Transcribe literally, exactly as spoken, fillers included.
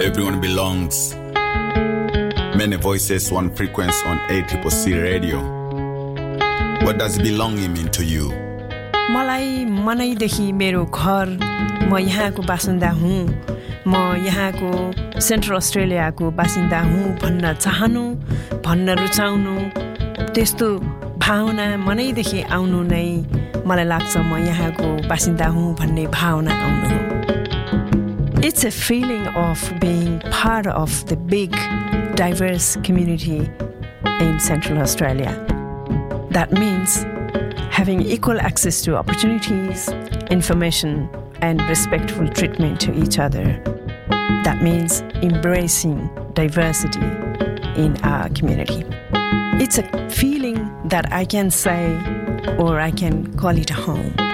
everyone belongs. Many voices, one frequency on A C C C radio. What does belonging mean to you? मलाई मनैदेखि मेरो घर म यहाँको बासिन्दा हुँ म यहाँको सेन्ट्रल अस्ट्रेलियाको बासिन्दा हुँ भन्न चाहनु भन्न रुचाउनु त्यस्तो भावना मनैदेखि आउनु नै मलाई लाग्छ म यहाँको बासिन्दा हुँ भन्ने भावना आउनु हो It's a feeling of being part of the big diverse community in Central Australia. That means having equal access to opportunities, information, and respectful treatment to each other. That means embracing diversity in our community. It's a feeling that I can say, or I can call it a home.